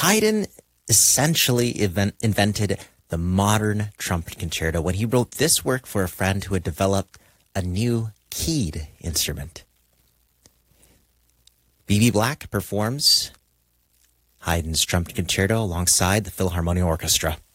Haydn essentially invented the modern trumpet concerto when he wrote this work for a friend who had developed a new keyed instrument. B.B. Black performs Haydn's trumpet concerto alongside the Philharmonic Orchestra.